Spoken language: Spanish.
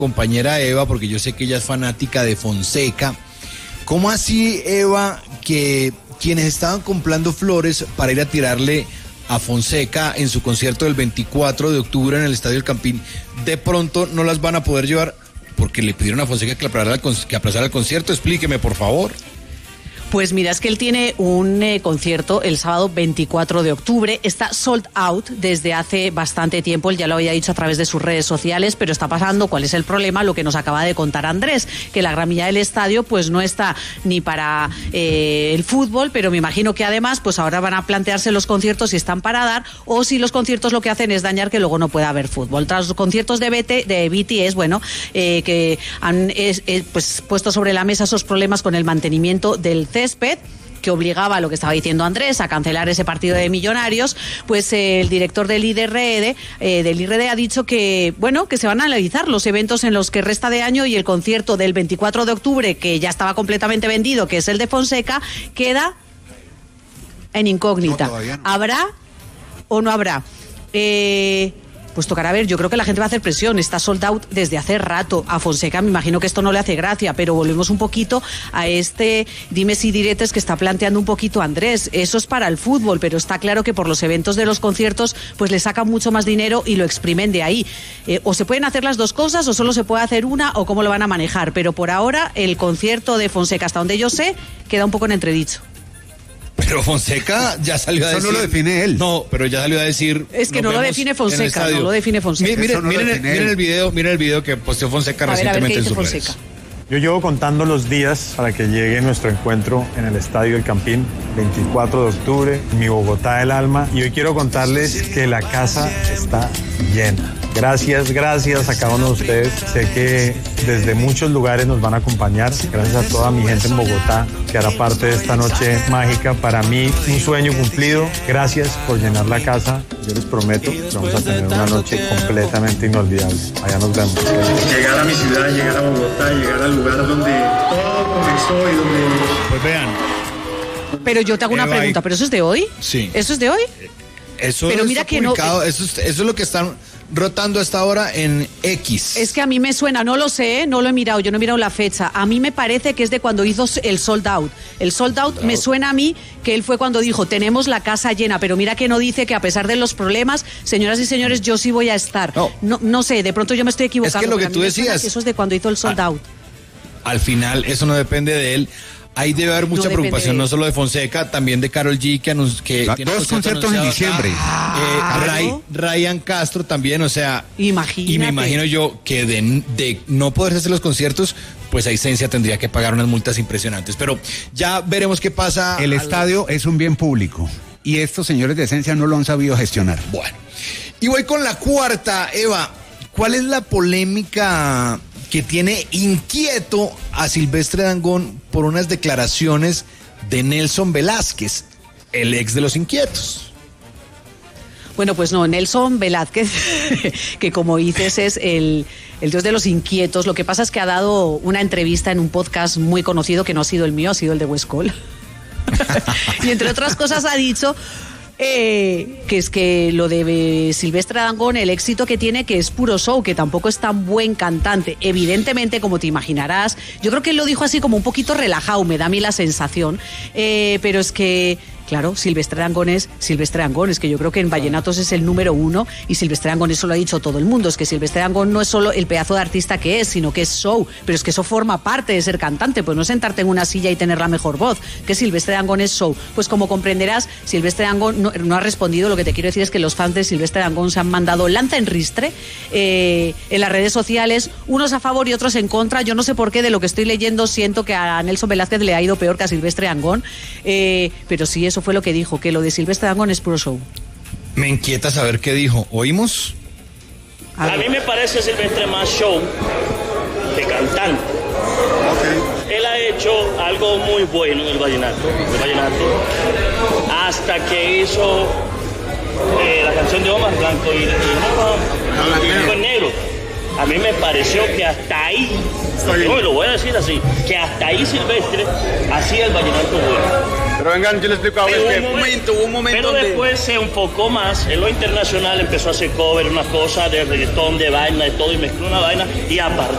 compañera Eva, porque yo sé que ella es fanática de Fonseca. ¿Cómo así, Eva, que quienes estaban comprando flores para ir a tirarle a Fonseca en su concierto del 24 de octubre en el Estadio El Campín, de pronto no las van a poder llevar porque le pidieron a Fonseca que aplazara el concierto? Explíqueme, por favor. Pues mira, es que él tiene un concierto el sábado 24 de octubre, está sold out desde hace bastante tiempo, él ya lo había dicho a través de sus redes sociales, pero está pasando, ¿cuál es el problema? Lo que nos acaba de contar Andrés, que la gramilla del estadio pues no está ni para el fútbol, pero me imagino que además pues ahora van a plantearse los conciertos si están para dar o si los conciertos lo que hacen es dañar que luego no pueda haber fútbol. Tras los conciertos de BTS, bueno, que han pues puesto sobre la mesa esos problemas con el mantenimiento del césped, que obligaba a lo que estaba diciendo Andrés a cancelar ese partido de Millonarios, pues el director del IRD ha dicho que, bueno, que se van a analizar los eventos en los que resta de año y el concierto del 24 de octubre, que ya estaba completamente vendido, que es el de Fonseca, queda en incógnita. No, no. ¿Habrá o no habrá? Pues tocará ver, yo creo que la gente va a hacer presión, está sold out desde hace rato. A Fonseca me imagino que esto no le hace gracia, pero volvemos un poquito a este dimes y diretes que está planteando un poquito Andrés. Eso es para el fútbol, pero está claro que por los eventos de los conciertos pues le sacan mucho más dinero y lo exprimen de ahí. O se pueden hacer las dos cosas o solo se puede hacer una o cómo lo van a manejar, pero por ahora el concierto de Fonseca, hasta donde yo sé, queda un poco en entredicho. Pero Fonseca ya salió a decir... Eso no lo define él. No, pero ya salió a decir... Es que no lo define Fonseca, no lo define Fonseca. Miren el video que posteó Fonseca recientemente en sus redes. Yo llevo contando los días para que llegue nuestro encuentro en el Estadio El Campín, 24 de octubre, mi Bogotá del alma. Y hoy quiero contarles que la casa está llena. Gracias a cada uno de ustedes. Sé que desde muchos lugares nos van a acompañar. Gracias a toda mi gente en Bogotá que hará parte de esta noche mágica. Para mí, un sueño cumplido. Gracias por llenar la casa. Yo les prometo que vamos a tener una noche completamente inolvidable. Allá nos vemos. Llegar a mi ciudad, llegar a Bogotá, llegar al lugar donde todo comenzó y donde... Pues vean. Pero yo te hago una pregunta, ¿pero eso es de hoy? Sí. ¿Eso es de hoy? Eso pero mira que no... Eso es lo que están rotando hasta ahora en X. Es que a mí me suena, no lo sé, no lo he mirado, yo no he mirado la fecha. A mí me parece que es de cuando hizo el sold out. El sold out me suena a mí que él fue cuando dijo, tenemos la casa llena, pero mira que no dice que a pesar de los problemas, señoras y señores, yo sí voy a estar. No sé, de pronto yo me estoy equivocando. Es que lo que tú decías... Que eso es de cuando hizo el sold out. Al final, eso no depende de él. Ahí debe haber mucha preocupación, no solo de Fonseca, también de Karol G, que tiene dos conciertos en diciembre. Ryan Castro también, o sea, imagínate. Y me imagino yo que de no poderse hacer los conciertos, pues a Esencia tendría que pagar unas multas impresionantes. Pero ya veremos qué pasa. El estadio es un bien público y estos señores de Esencia no lo han sabido gestionar. Bueno, y voy con la cuarta, Eva. ¿Cuál es la polémica que tiene inquieto a Silvestre Dangond por unas declaraciones de Nelson Velázquez, el ex de Los Inquietos? Bueno, pues no, Nelson Velázquez, que como dices es el dios de los inquietos. Lo que pasa es que ha dado una entrevista en un podcast muy conocido, que no ha sido el mío, ha sido el de West Cole. Y entre otras cosas ha dicho... que es que lo de Silvestre Dangond, el éxito que tiene, que es puro show, que tampoco es tan buen cantante. Evidentemente, como te imaginarás, yo creo que él lo dijo así como un poquito relajado, me da a mí la sensación, pero es que... Claro, Silvestre Dangond es Silvestre Dangond, es que yo creo que en vallenatos es el número uno y Silvestre Dangond, eso lo ha dicho todo el mundo, es que Silvestre Dangond no es solo el pedazo de artista que es, sino que es show, pero es que eso forma parte de ser cantante, pues no sentarte en una silla y tener la mejor voz, que Silvestre Dangond es show. Pues como comprenderás, Silvestre Dangond no ha respondido. Lo que te quiero decir es que los fans de Silvestre Dangond se han mandado lanza en ristre en las redes sociales, unos a favor y otros en contra. Yo no sé por qué, de lo que estoy leyendo, siento que a Nelson Velázquez le ha ido peor que a Silvestre Dangond, pero sí, eso fue lo que dijo, que lo de Silvestre Dangond es puro show. Me inquieta saber qué dijo. ¿Oímos? A mí me parece Silvestre más show que cantante. Él ha hecho algo muy bueno en el vallenato, hasta que hizo la canción de Omar, Blanco y Negro. A mí me pareció que hasta ahí, no, lo voy a decir así, que hasta ahí Silvestre hacía el vallenato bueno. Pero vengan, yo les explico a ver que hubo un momento pero donde... después se enfocó más en lo internacional, empezó a hacer cover, una cosa de reggaetón, de vaina, de todo, y mezcló una vaina, y a partir